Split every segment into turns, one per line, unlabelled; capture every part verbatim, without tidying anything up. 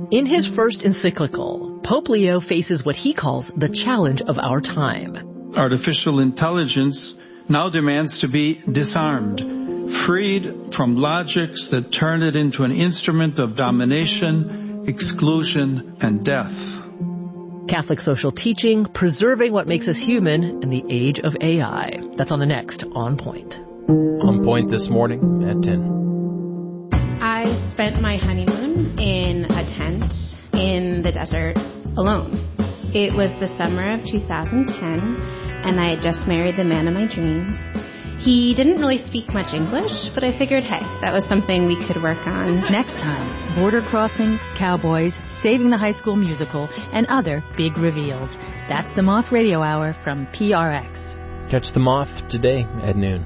In his first encyclical, Pope Leo faces what he calls the challenge of our time.
Artificial intelligence now demands to be disarmed, freed from logics that turn it into an instrument of domination, exclusion, and death.
Catholic social teaching, preserving what makes us human in the age of A I. That's on the next On Point.
On Point this morning at ten.
I spent my honeymoon in a tent in the desert alone. It was the summer of two thousand ten, and I had just married the man of my dreams. He didn't really speak much English, but I figured, hey, that was something we could work on.
Next time, border crossings, cowboys, saving the high school musical, and other big reveals. That's the Moth Radio Hour from P R X.
Catch the Moth today at noon.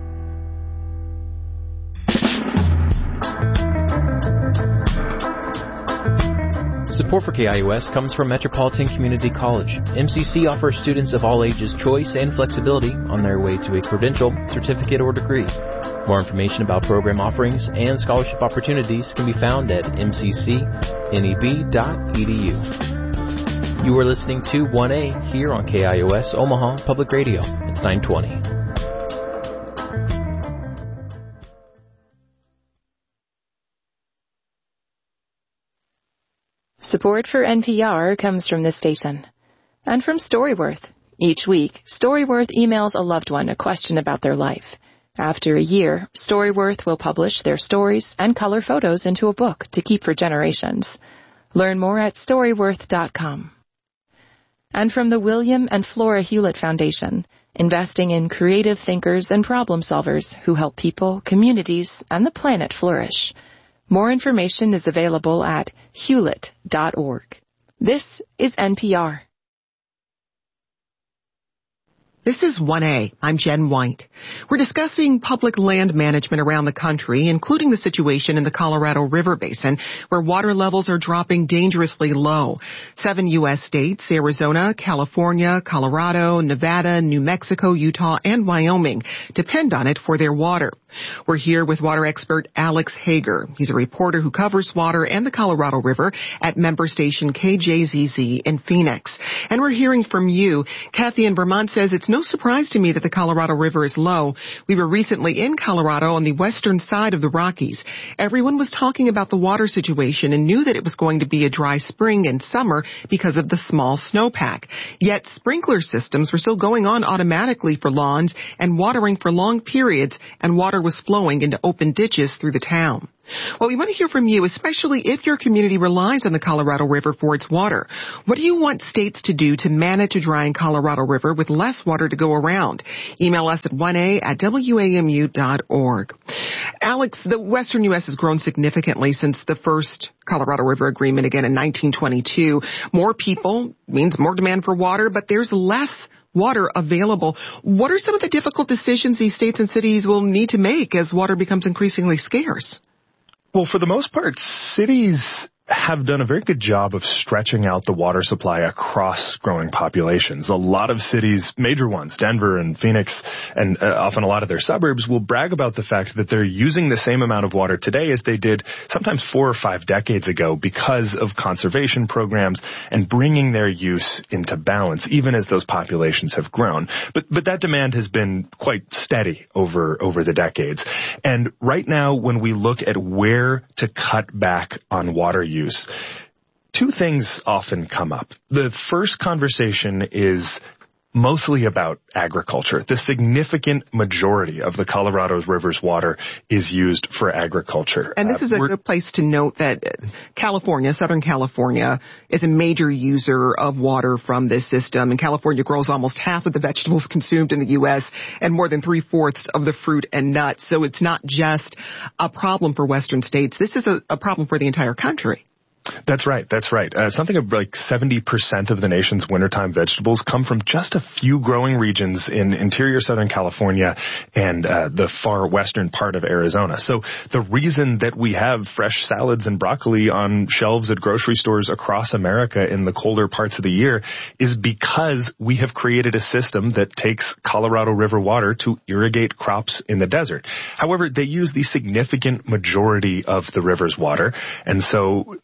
Support for K I O S comes from Metropolitan Community College. M C C offers students of all ages choice and flexibility on their way to a credential, certificate, or degree. More information about program offerings and scholarship opportunities can be found at m c c n e b dot e d u. You are listening to one A here on K I O S Omaha Public Radio. It's nine twenty.
Support for N P R comes from this station and from Storyworth. Each week, Storyworth emails a loved one a question about their life. After a year, Storyworth will publish their stories and color photos into a book to keep for generations. Learn more at storyworth dot com. And from the William and Flora Hewlett Foundation, investing in creative thinkers and problem solvers who help people, communities, and the planet flourish. More information is available at hewlett dot org. This is N P R.
This is one A. I'm Jen White. We're discussing public land management around the country, including the situation in the Colorado River Basin, where water levels are dropping dangerously low. Seven U S states, Arizona, California, Colorado, Nevada, New Mexico, Utah, and Wyoming, depend on it for their water. We're here with water expert Alex Hager. He's a reporter who covers water and the Colorado River at member station K J Z Z in Phoenix. And we're hearing from you. Kathy in Vermont says it's no surprise to me that the Colorado River is low. We were recently in Colorado on the western side of the Rockies. Everyone was talking about the water situation and knew that it was going to be a dry spring and summer because of the small snowpack. Yet sprinkler systems were still going on automatically for lawns and watering for long periods, and water was flowing into open ditches through the town. Well, we want to hear from you, especially if your community relies on the Colorado River for its water. What do you want states to do to manage a drying Colorado River with less water to go around? Email us at one a at w a m u dot org. Alex, the western U S has grown significantly since the first Colorado River Agreement, again in nineteen twenty-two. More people means more demand for water, but there's less water available. What are some of the difficult decisions these states and cities will need to make as water becomes increasingly scarce?
Well, for the most part, cities have done a very good job of stretching out the water supply across growing populations. A lot of cities, major ones, Denver and Phoenix, and uh, often a lot of their suburbs, will brag about the fact that they're using the same amount of water today as they did sometimes four or five decades ago because of conservation programs and bringing their use into balance, even as those populations have grown. But but that demand has been quite steady over, over the decades. And right now, when we look at where to cut back on water use, Use. Two things often come up. The first conversation is mostly about agriculture. The significant majority of the Colorado River's water is used for agriculture.
And this
uh,
is a good place to note that California, Southern California, is a major user of water from this system. And California grows almost half of the vegetables consumed in the U S and more than three-fourths of the fruit and nuts. So it's not just a problem for western states. This is a, a problem for the entire country.
That's right. That's right. Uh, something of like seventy percent of the nation's wintertime vegetables come from just a few growing regions in interior Southern California and uh, the far western part of Arizona. So the reason that we have fresh salads and broccoli on shelves at grocery stores across America in the colder parts of the year is because we have created a system that takes Colorado River water to irrigate crops in the desert. However, they use the significant majority of the river's water, and so there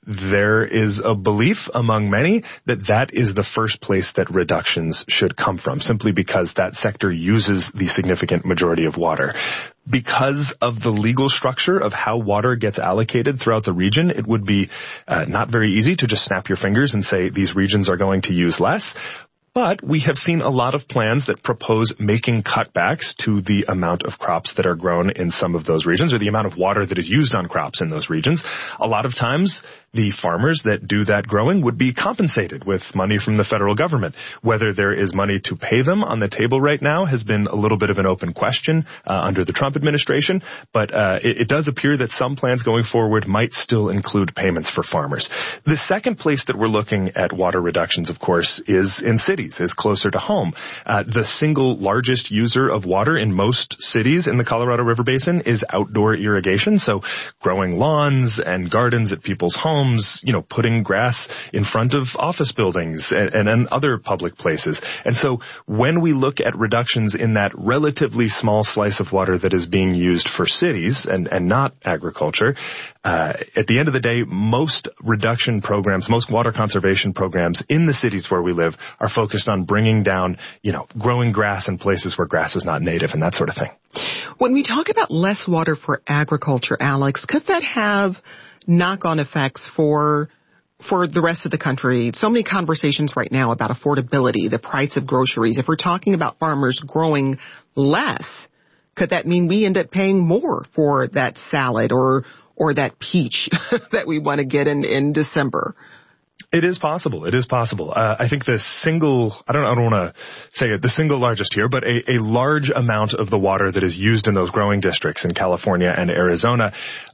there is a belief among many that that is the first place that reductions should come from, simply because that sector uses the significant majority of water. Because of the legal structure of how water gets allocated throughout the region, it would be uh, not very easy to just snap your fingers and say these regions are going to use less. But we have seen a lot of plans that propose making cutbacks to the amount of crops that are grown in some of those regions, or the amount of water that is used on crops in those regions. A lot of times, the farmers that do that growing would be compensated with money from the federal government. Whether there is money to pay them on the table right now has been a little bit of an open question uh, under the Trump administration, but uh, it, it does appear that some plans going forward might still include payments for farmers. The second place that we're looking at water reductions, of course, is in cities, is closer to home. Uh, the single largest user of water in most cities in the Colorado River Basin is outdoor irrigation, so growing lawns and gardens at people's homes, you know, putting grass in front of office buildings and, and, and other public places. And so when we look at reductions in that relatively small slice of water that is being used for cities and, and not agriculture, uh, at the end of the day, most reduction programs, most water conservation programs in the cities where we live are focused on bringing down, you know, growing grass in places where grass is not native and that sort of thing.
When we talk about less water for agriculture, Alex, could that have knock-on effects for for the rest of the country? So many conversations right now about affordability, the price of groceries. If we're talking about farmers growing less, could that mean we end up paying more for that salad or or that peach that we want to get in, in December?
It is possible. It is possible. Uh, I think the single, I don't, I don't want to say it, the single largest here, but a, a large amount of the water that is used in those growing districts in California and Arizona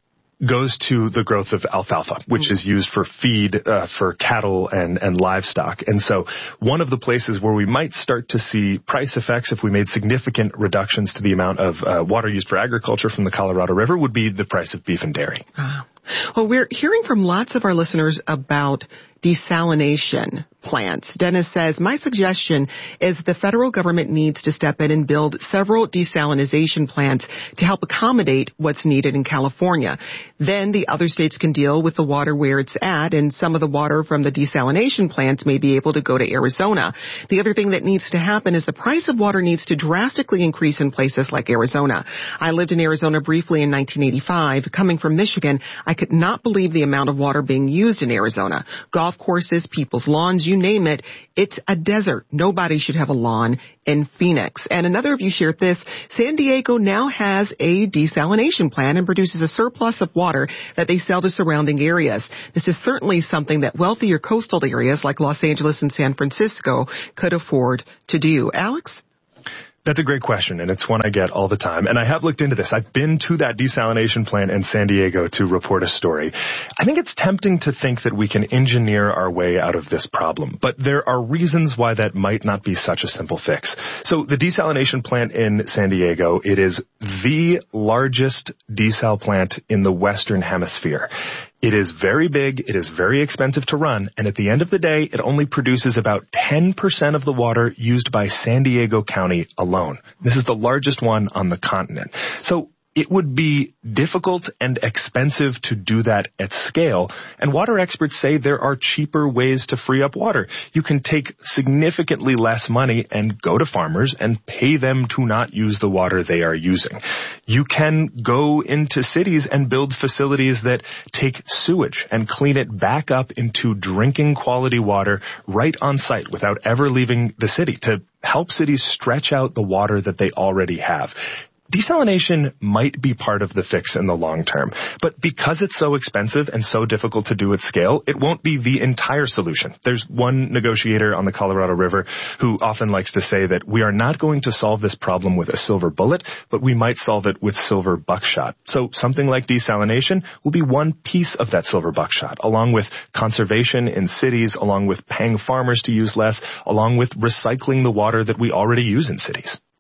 goes to the growth of alfalfa, which is used for feed uh, for cattle and, and livestock. And so one of the places where we might start to see price effects if we made significant reductions to the amount of uh, water used for agriculture from the Colorado River would be the price of beef and dairy.
Wow. Well, we're hearing from lots of our listeners about desalination plants. Dennis says, my suggestion is the federal government needs to step in and build several desalination plants to help accommodate what's needed in California. Then the other states can deal with the water where it's at, and some of the water from the desalination plants may be able to go to Arizona. The other thing that needs to happen is the price of water needs to drastically increase in places like Arizona. I lived in Arizona briefly in nineteen eighty-five. Coming from Michigan, I could not believe the amount of water being used in Arizona. Golf courses, people's lawns, you name it. It's a desert. Nobody should have a lawn in Phoenix. And another of you shared this. San Diego now has a desalination plant and produces a surplus of water that they sell to surrounding areas. This is certainly something that wealthier coastal areas like Los Angeles and San Francisco could afford to do. Alex?
That's a great question, and it's one I get all the time. And I have looked into this. I've been to that desalination plant in San Diego to report a story. I think it's tempting to think that we can engineer our way out of this problem, but there are reasons why that might not be such a simple fix. So the desalination plant in San Diego, it is the largest desal plant in the Western Hemisphere. It is very big, it is very expensive to run, and at the end of the day, it only produces about ten percent of the water used by San Diego County alone. This is the largest one on the continent. So it would be difficult and expensive to do that at scale, and water experts say there are cheaper ways to free up water. You can take significantly less money and go to farmers and pay them to not use the water they are using. You can go into cities and build facilities that take sewage and clean it back up into drinking quality water right on site without ever leaving the city to help cities stretch out the water that they already have. Desalination might be part of the fix in the long term, but because it's so expensive and so difficult to do at scale, it won't be the entire solution. There's one negotiator on the Colorado River who often likes to say that we are not going to solve this problem with a silver bullet, but we might solve it with silver buckshot. So something like desalination will be one piece of that silver buckshot, along with conservation in cities, along with paying farmers to use less, along with recycling the water that we already use in cities.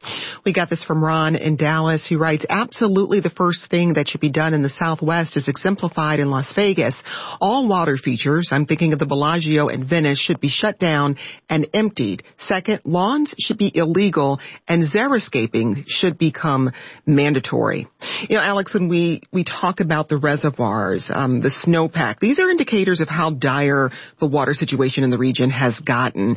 We got this from Ron in Dallas, who writes, absolutely the first thing that should be done in the Southwest is exemplified in Las Vegas. All water features, I'm thinking of the Bellagio and Venice, should be shut down and emptied. Second, lawns should be illegal and xeriscaping should become mandatory. You know, Alex, when we, we talk about the reservoirs, um, the snowpack, these are indicators of how dire the water situation in the region has gotten.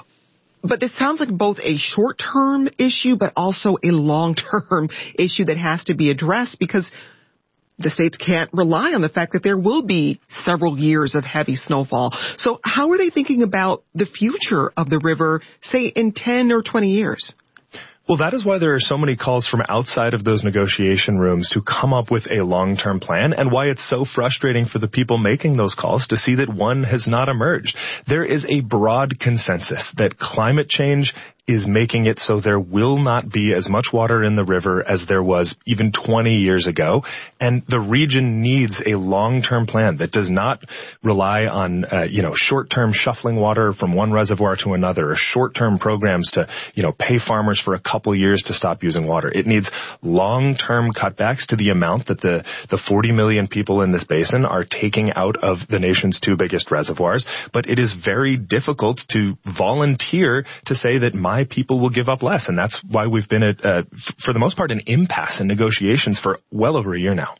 But this sounds like both a short-term issue, but also a long-term issue that has to be addressed because the states can't rely on the fact that there will be several years of heavy snowfall. So how are they thinking about the future of the river, say, in ten or twenty years?
Well, that is why there are so many calls from outside of those negotiation rooms to come up with a long-term plan, and why it's so frustrating for the people making those calls to see that one has not emerged. There is a broad consensus that climate change is making it so there will not be as much water in the river as there was even twenty years ago. And the region needs a long-term plan that does not rely on, uh, you know, short-term shuffling water from one reservoir to another, or short-term programs to, you know, pay farmers for a couple years to stop using water. It needs long-term cutbacks to the amount that the, the forty million people in this basin are taking out of the nation's two biggest reservoirs. But it is very difficult to volunteer to say that my people will give up less. And that's why we've been at, uh, f- for the most part, an impasse in negotiations for well over a year now.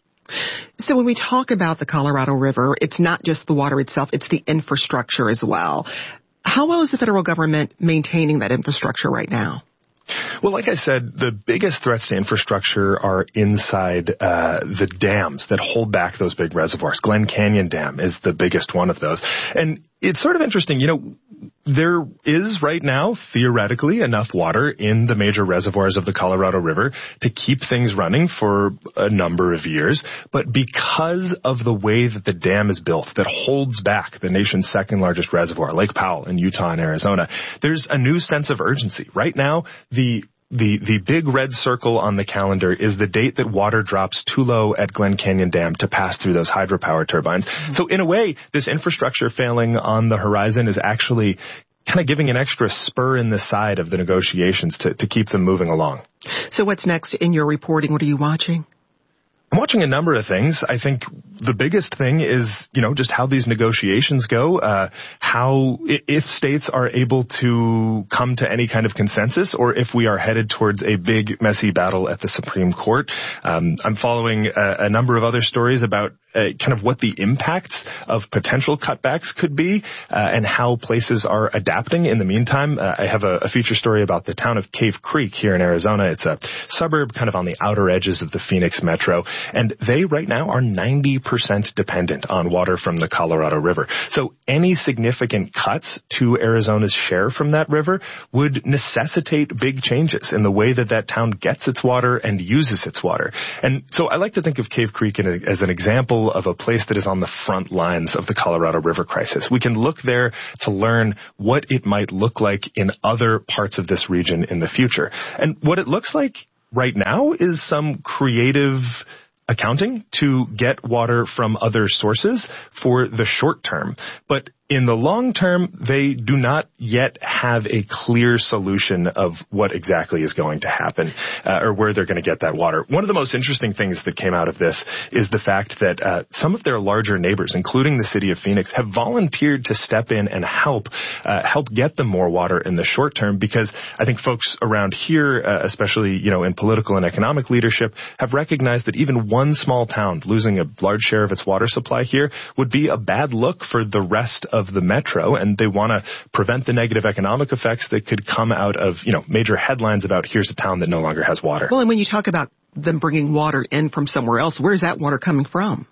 So when we talk about the Colorado River, it's not just the water itself, it's the infrastructure as well. How well is the federal government maintaining that infrastructure right now?
Well, like I said, the biggest threats to infrastructure are inside uh, the dams that hold back those big reservoirs. Glen Canyon Dam is the biggest one of those. And it's sort of interesting, you know, there is right now, theoretically, enough water in the major reservoirs of the Colorado River to keep things running for a number of years. But because of the way that the dam is built that holds back the nation's second largest reservoir, Lake Powell in Utah and Arizona, there's a new sense of urgency. Right now, the The, the big red circle on the calendar is the date that water drops too low at Glen Canyon Dam to pass through those hydropower turbines. Mm-hmm. So in a way, this infrastructure failing on the horizon is actually kind of giving an extra spur in the side of the negotiations to, to keep them moving along.
So what's next in your reporting? What are you watching?
I'm watching a number of things. I think the biggest thing is, you know, just how these negotiations go, uh, how, if states are able to come to any kind of consensus, or if we are headed towards a big, messy battle at the Supreme Court. Um, I'm following a, a number of other stories about Uh, kind of what the impacts of potential cutbacks could be, uh, and how places are adapting in the meantime. Uh, I have a, a feature story about the town of Cave Creek here in Arizona. It's a suburb kind of on the outer edges of the Phoenix metro, and they right now are ninety percent dependent on water from the Colorado River. So any significant cuts to Arizona's share from that river would necessitate big changes in the way that that town gets its water and uses its water. And so I like to think of Cave Creek in a, as an example of a place that is on the front lines of the Colorado River crisis. We can look there to learn what it might look like in other parts of this region in the future. And what it looks like right now is some creative accounting to get water from other sources for the short term. But in the long term, they do not yet have a clear solution of what exactly is going to happen, uh, or where they're going to get that water. One of the most interesting things that came out of this is the fact that uh, some of their larger neighbors, including the city of Phoenix, have volunteered to step in and help uh, help get them more water in the short term, because I think folks around here, uh, especially, you know, in political and economic leadership, have recognized that even one small town losing a large share of its water supply here would be a bad look for the rest of the metro, and they want to prevent the negative economic effects that could come out of, you know, major headlines about here's a town that no longer has water.
Well, and when you talk about them bringing water in from somewhere else, where's that water coming from?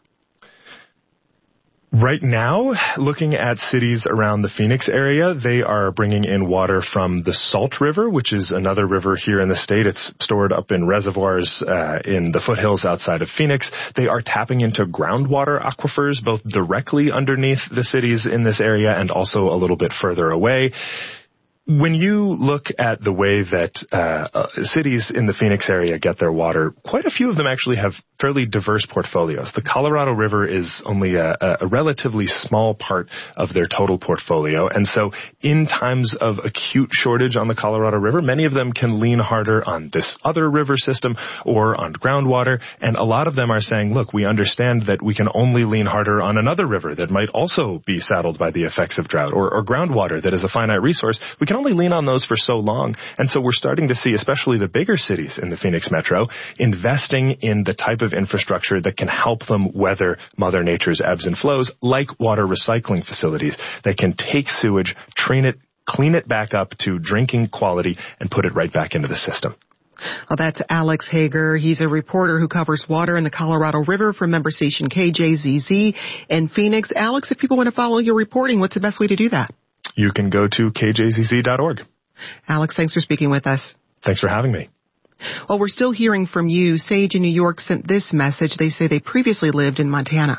Right now, looking at cities around the Phoenix area, they are bringing in water from the Salt River, which is another river here in the state. It's stored up in reservoirs uh, in the foothills outside of Phoenix. They are tapping into groundwater aquifers, both directly underneath the cities in this area and also a little bit further away. When you look at the way that uh, uh, cities in the Phoenix area get their water, quite a few of them actually have fairly diverse portfolios. The Colorado River is only a, a relatively small part of their total portfolio, and so in times of acute shortage on the Colorado River, many of them can lean harder on this other river system or on groundwater, and a lot of them are saying, look, we understand that we can only lean harder on another river that might also be saddled by the effects of drought, or, or groundwater that is a finite resource. We can only lean on those for so long. And so we're starting to see, especially the bigger cities in the Phoenix metro, investing in the type of infrastructure that can help them weather Mother Nature's ebbs and flows, like water recycling facilities that can take sewage, train it, clean it back up to drinking quality, and put it right back into the system.
Well, that's Alex Hager. He's a reporter who covers water in the Colorado River for member station K J Z Z in Phoenix. Alex, if people want to follow your reporting, what's the best way to do that?
You can go to K J Z Z dot org.
Alex, thanks for speaking with us.
Thanks for having me.
Well, we're still hearing from you. Sage in New York sent this message. They say they previously lived in Montana.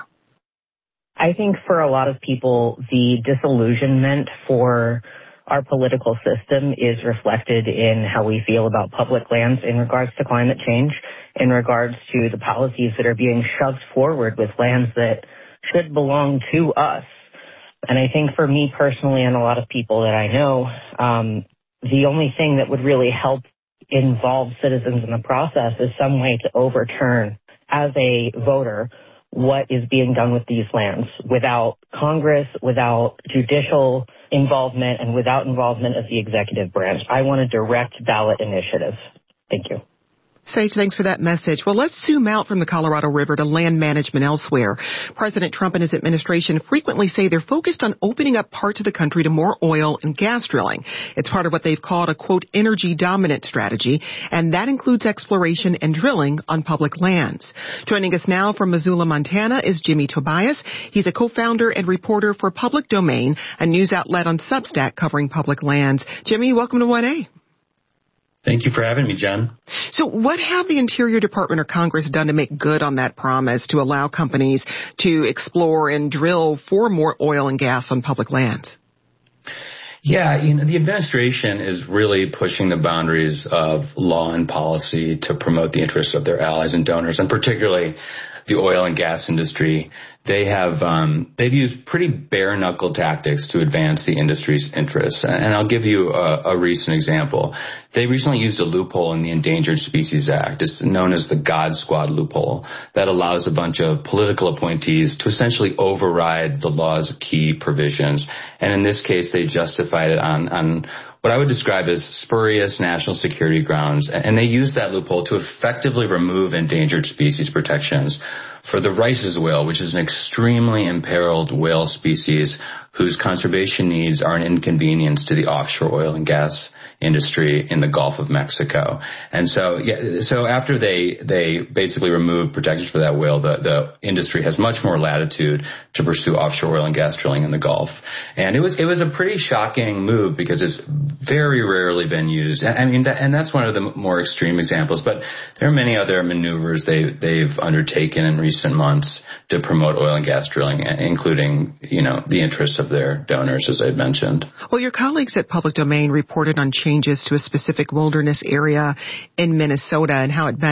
I think for a lot of people, the disillusionment for our political system is reflected in how we feel about public lands in regards to climate change, in regards to the policies that are being shoved forward with lands that should belong to us. And I think for me personally and a lot of people that I know, um, the only thing that would really help involve citizens in the process is some way to overturn, as a voter, what is being done with these lands without Congress, without judicial involvement, and without involvement of the executive branch. I want a direct ballot initiative. Thank you.
Sage, thanks for that message. Well, let's zoom out from the Colorado River to land management elsewhere. President Trump and his administration frequently say they're focused on opening up parts of the country to more oil and gas drilling. It's part of what they've called a, quote, energy dominant strategy, and that includes exploration and drilling on public lands. Joining us now from Missoula, Montana is Jimmy Tobias. He's a co-founder and reporter for Public Domain, a news outlet on Substack covering public lands. Jimmy, welcome to one A.
Thank you for having me, Jen.
So what have the Interior Department or Congress done to make good on that promise to allow companies to explore and drill for more oil and gas on public lands?
Yeah, you know, the administration is really pushing the boundaries of law and policy to promote the interests of their allies and donors, and particularly the oil and gas industry. They have, um, they've used pretty bare knuckle tactics to advance the industry's interests. And I'll give you a, a recent example. They recently used a loophole in the Endangered Species Act. It's known as the God Squad loophole that allows a bunch of political appointees to essentially override the law's key provisions. And in this case, they justified it on, on what I would describe as spurious national security grounds. And they used that loophole to effectively remove endangered species protections for the Rice's whale, which is an extremely imperiled whale species whose conservation needs are an inconvenience to the offshore oil and gas industry in the Gulf of Mexico. And so, yeah, so after they, they basically removed protections for that whale, the, the industry has much more latitude to pursue offshore oil and gas drilling in the Gulf. And it was, it was a pretty shocking move because it's very rarely been used. I mean, that, and that's one of the more extreme examples, but there are many other maneuvers they, they've undertaken in recent months to promote oil and gas drilling, including, you know, the interests of their donors, as I mentioned.
Well, your colleagues at Public Domain reported on changes to a specific wilderness area in Minnesota and how it